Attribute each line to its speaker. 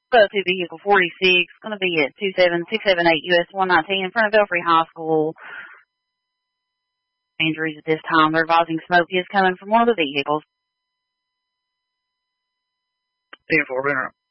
Speaker 1: to vehicle 46, going to be at 27678 US 119 in front of Belfry High School. Injuries at this time. They're advising smoke is coming from one of the vehicles.
Speaker 2: 10-4, been